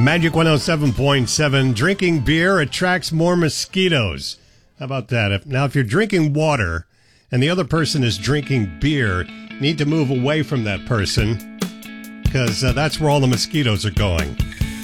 Magic 107.7, drinking beer attracts more mosquitoes. How about that? If you're drinking water and the other person is drinking beer, you need to move away from that person because that's where all the mosquitoes are going.